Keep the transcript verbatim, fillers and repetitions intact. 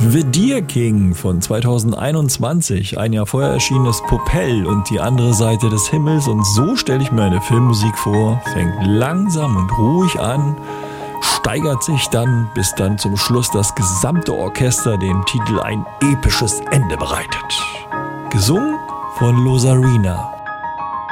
The Deer King von zweitausendeinundzwanzig, ein Jahr vorher erschienenes Popell und die andere Seite des Himmels, und so stelle ich mir eine Filmmusik vor, fängt langsam und ruhig an, steigert sich dann, bis dann zum Schluss das gesamte Orchester dem Titel ein episches Ende bereitet. Gesungen von Losarina.